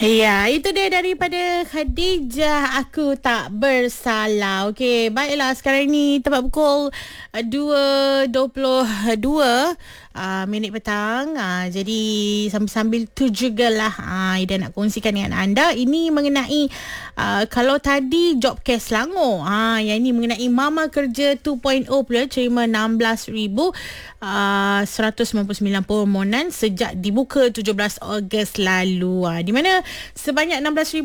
Ya, itu dia daripada Khadijah. Aku tak bersalah. Okey, baiklah. Sekarang ni tepat pukul 2.22 minit petang. Jadi sambil-sambil tu jugalah Ida nak kongsikan dengan anda. Ini mengenai kalau tadi Jobcare Selangor. Yang ini mengenai Mama Kerja 2.0 pula terima 16,199 permohonan sejak dibuka 17 Ogos lalu. Di mana sebanyak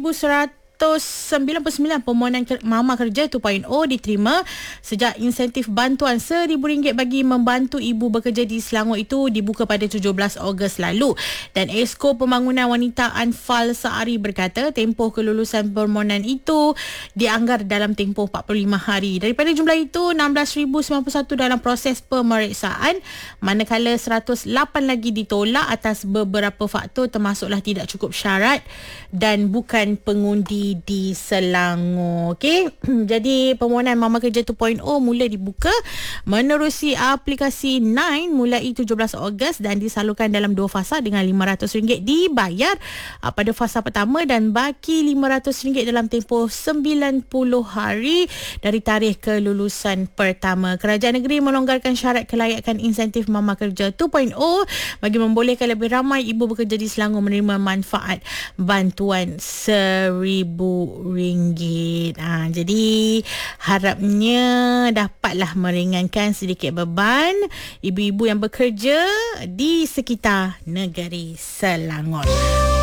16,199 permohonan Mama Kerja 2.0 diterima sejak insentif bantuan RM1,000 bagi membantu ibu bekerja di Selangor itu dibuka pada 17 Ogos lalu. Dan Esko Pembangunan Wanita Anfal Saari berkata tempoh kelulusan permohonan itu dianggar dalam tempoh 45 hari. Daripada jumlah itu, 16,091 dalam proses pemeriksaan, manakala 108 lagi ditolak atas beberapa faktor termasuklah tidak cukup syarat dan bukan pengundi di Selangor. Okey. Jadi permohonan Mama Kerja 2.0 mula dibuka menerusi aplikasi 9 mulai 17 Ogos dan disalurkan dalam 2 fasa dengan RM500 dibayar pada fasa pertama dan baki RM500 dalam tempoh 90 hari dari tarikh kelulusan pertama. Kerajaan negeri melonggarkan syarat kelayakan insentif Mama Kerja 2.0 bagi membolehkan lebih ramai ibu bekerja di Selangor menerima manfaat bantuan RM1,000. Jadi harapnya dapatlah meringankan sedikit beban ibu-ibu yang bekerja di sekitar negeri Selangor.